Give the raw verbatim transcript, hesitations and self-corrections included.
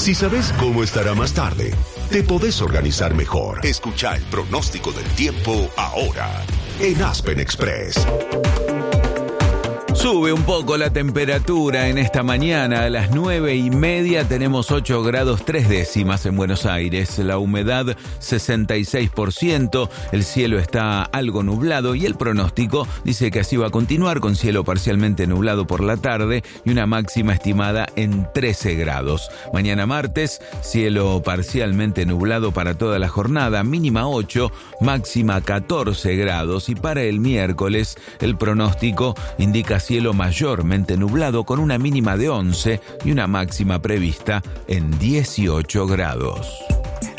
Si sabes cómo estará más tarde, te podés organizar mejor. Escucha el pronóstico del tiempo ahora en Aspen Express. Sube un poco la temperatura en esta mañana. A las nueve y media tenemos ocho grados tres décimas en Buenos Aires. La humedad sesenta y seis por ciento. El cielo está algo nublado y el pronóstico dice que así va a continuar, con cielo parcialmente nublado por la tarde y una máxima estimada en trece grados. Mañana martes, cielo parcialmente nublado para toda la jornada, mínima ocho, máxima catorce grados. Y para el miércoles, el pronóstico indica cielo mayormente nublado con una mínima de once y una máxima prevista en dieciocho grados.